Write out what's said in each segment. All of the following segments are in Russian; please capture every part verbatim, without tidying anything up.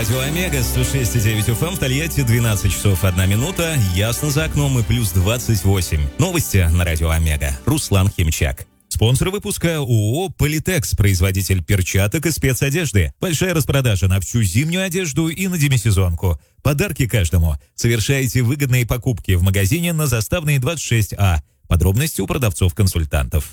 Радио Омега, сто шесть и девять эф эм, в Тольятти двенадцать часов одна минута, ясно за окном и плюс двадцать восемь. Новости на Радио Омега. Руслан Химчак. Спонсор выпуска ООО «Политекс», производитель перчаток и спецодежды. Большая распродажа на всю зимнюю одежду и на демисезонку. Подарки каждому. Совершайте выгодные покупки в магазине на Заставной двадцать шесть А. Подробности у продавцов-консультантов.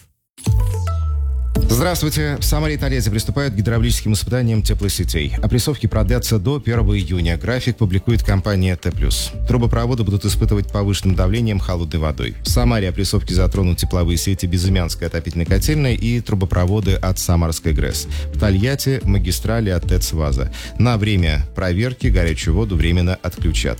Здравствуйте. В Самаре и Тольятти приступают к гидравлическим испытаниям теплосетей. Опрессовки продлятся до первого июня. График публикует компания Т+. Трубопроводы будут испытывать повышенным давлением холодной водой. В Самаре опрессовки затронут тепловые сети Безымянской отопительной котельной и трубопроводы от Самарской ГРЭС. В Тольятти магистрали от ТЭЦ «Ваза». На время проверки горячую воду временно отключат.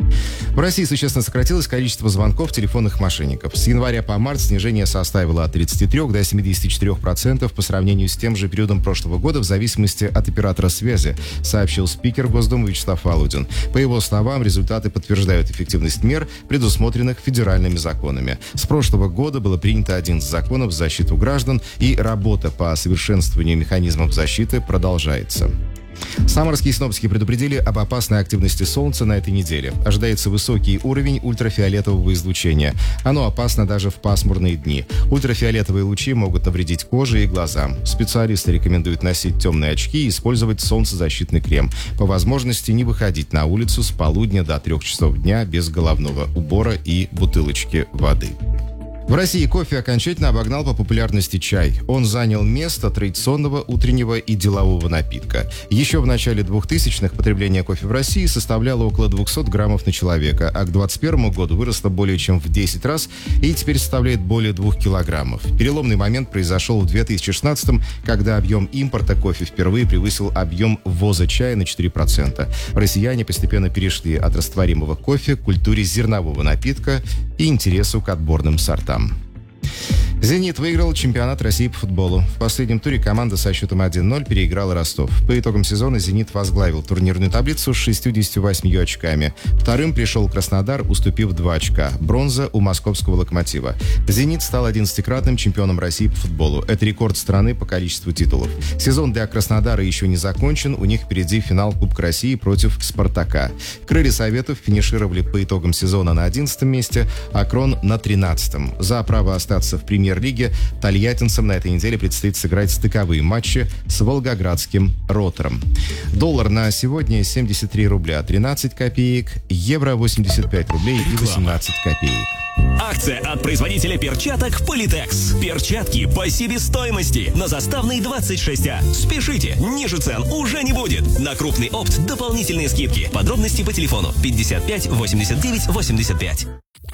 В России существенно сократилось количество звонков телефонных мошенников. С января по март снижение составило от тридцати трёх до семидесяти четырёх процентов по сравнению с тем же периодом прошлого года в зависимости от оператора связи, сообщил спикер Госдумы Вячеслав Володин. По его словам, результаты подтверждают эффективность мер, предусмотренных федеральными законами. С прошлого года было принято одиннадцать законов в защиту граждан, и работа по совершенствованию механизмов защиты продолжается. Самарские синоптики предупредили об опасной активности Солнца на этой неделе. Ожидается высокий уровень ультрафиолетового излучения. Оно опасно даже в пасмурные дни. Ультрафиолетовые лучи могут навредить коже и глазам. Специалисты рекомендуют носить темные очки и использовать солнцезащитный крем. По возможности не выходить на улицу с полудня до трех часов дня без головного убора и бутылочки воды. В России кофе окончательно обогнал по популярности чай. Он занял место традиционного утреннего и делового напитка. Еще в начале двухтысячных потребление кофе в России составляло около двухсот граммов на человека, а к двадцать первому году выросло более чем в десять раз и теперь составляет более двух килограммов. Переломный момент произошел в две тысячи шестнадцатом, когда объем импорта кофе впервые превысил объем ввоза чая на четыре процента. Россияне постепенно перешли от растворимого кофе к культуре зернового напитка и интересу к отборным сортам. «Зенит» выиграл чемпионат России по футболу. В последнем туре команда со счетом один ноль переиграла Ростов. По итогам сезона «Зенит» возглавил турнирную таблицу с шестьюдесятью восьмью очками. Вторым пришел Краснодар, уступив два очка. Бронза у московского «Локомотива». «Зенит» стал одиннадцатикратным чемпионом России по футболу. Это рекорд страны по количеству титулов. Сезон для Краснодара еще не закончен. У них впереди финал Кубка России против «Спартака». «Крылья Советов» финишировали по итогам сезона на одиннадцатом месте, а «Крон» на тринадцатом. За право остаться в премьер лиге тольяттинцам на этой неделе предстоит сыграть стыковые матчи с волгоградским «Ротором». Доллар на сегодня семьдесят три рубля тринадцать копеек, евро восемьдесят пять рублей и восемнадцать копеек. Акция от производителя перчаток «Политекс». Перчатки по себестоимости на Заставной двадцать шесть А. Спешите, ниже цен уже не будет. На крупный опт дополнительные скидки. Подробности по телефону пятьдесят пять восемьдесят девять восемьдесят пять.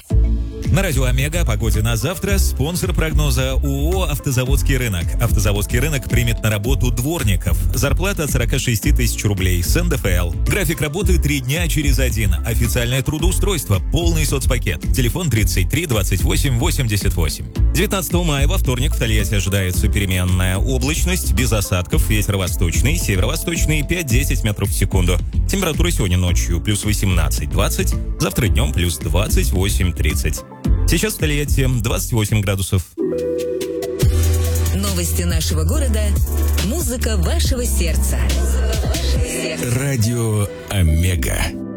На Радио Омега о погоде на завтра. Спонсор прогноза ООО «Автозаводский рынок». Автозаводский рынок примет на работу дворников. Зарплата от сорока шести тысяч рублей с эн дэ эф эл. График работы три дня через один. Официальное трудоустройство. Полный соцпакет. Телефон тридцать три двадцать восемь восемьдесят восемь. девятнадцатого мая во вторник в Тольятти ожидается переменная облачность, без осадков, ветер восточный, северо-восточный пять-десять метров в секунду. Температура сегодня ночью плюс восемнадцать двадцать, завтра днем плюс двадцать восемь тридцать. Сейчас в Тольятти двадцать восемь градусов. Новости нашего города. Музыка вашего сердца. Радио Омега.